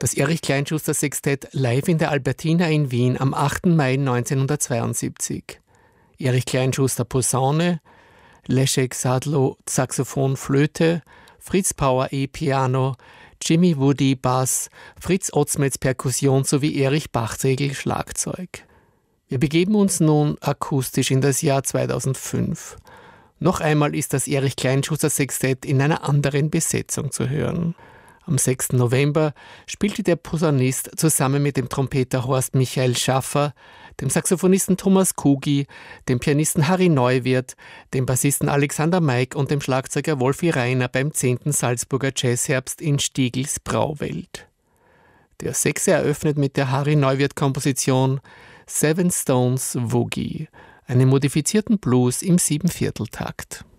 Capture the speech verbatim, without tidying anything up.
Das Erich Kleintschuster Sextett live in der Albertina in Wien am achten Mai neunzehnhundertzweiundsiebzig. Erich Kleintschuster Posaune, Leszek Sadlo Saxophon, Flöte, Fritz Pauer E-Piano, Jimmy Woody Bass, Fritz Otzmetz Perkussion sowie Erich Bachzegel Schlagzeug. Wir begeben uns nun akustisch in das Jahr zweitausendfünf. Noch einmal ist das Erich Kleintschuster Sextett in einer anderen Besetzung zu hören. Am sechsten November spielte der Posaunist zusammen mit dem Trompeter Horst Michael Schaffer, dem Saxophonisten Thomas Kugi, dem Pianisten Harry Neuwirth, dem Bassisten Alexander Maik und dem Schlagzeuger Wolfi Reiner beim zehnten Salzburger Jazzherbst in Stiegls Brauwelt. Der Sechse eröffnet mit der Harry Neuwirth-Komposition Seven Stones Woogie, einem modifizierten Blues im Siebenvierteltakt.